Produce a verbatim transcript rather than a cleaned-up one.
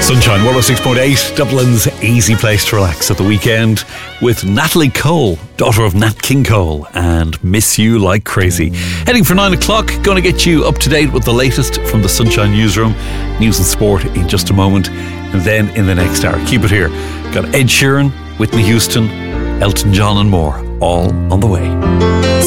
Sunshine one oh six point eight, Dublin's easy place to relax at the weekend with Natalie Cole, daughter of Nat King Cole, and Miss You Like Crazy. Heading for nine o'clock, going to get you up to date with the latest from the Sunshine newsroom, news and sport in just a moment, and then in the next hour, keep it here. Got Ed Sheeran, Whitney Houston, Elton John and more, all on the way.